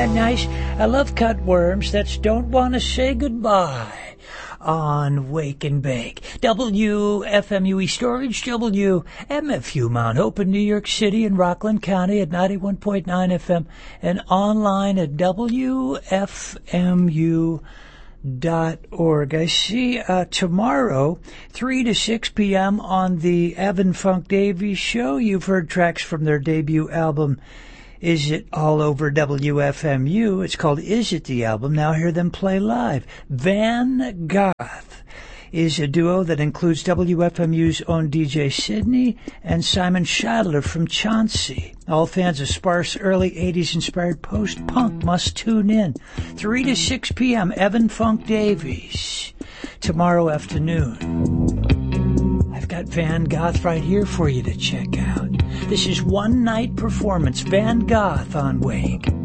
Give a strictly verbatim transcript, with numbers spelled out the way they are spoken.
that nice? I love cutworms that don't want to say goodbye on Wake and Bake. W F M U East Orange, W M F U Mount Hope in New York City and Rockland County at ninety-one point nine F M and online at W F M U dot org. I see uh, tomorrow, three to six p.m. on the Evan Funk Davies Show. You've heard tracks from their debut album, Is It All Over W F M U? It's called Is It the Album? Now hear them play live. Van Goth is a duo that includes W F M U's own D J Sydney and Simon Shadler from Chauncey. All fans of sparse early eighties inspired post-punk must tune in. three to six p.m. Evan Funk Davies tomorrow afternoon. I've got Van Goth right here for you to check out. This is one night performance, Van Goth on Wake.